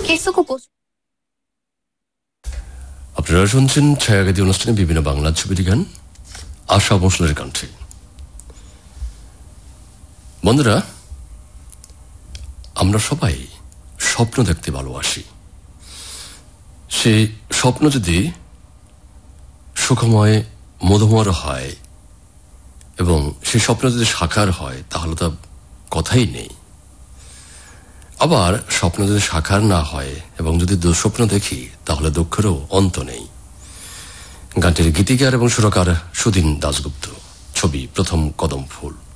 আপনারা শুনছেন ছায়াগাতি অনুষ্ঠানে বিভিন্ন বাংলা ছবির গান আশা ভোঁসলের কণ্ঠে। বন্ধুরা, আমরা সবাই স্বপ্ন দেখতে ভালোবাসি। সেই স্বপ্ন যদি সুখময় মধুময় হয় এবং সেই স্বপ্ন যদি সাকার হয় তাহলে তো কথাই নেই। আবার স্বপ্ন যদি সাকার না হয় এবং যদি দুঃস্বপ্ন দেখি তাহলে দুঃখেরও অন্ত নেই। গানটির গীতিকার এবং সুরকার সুধীন দাশগুপ্ত, ছবি প্রথম কদম ফুল।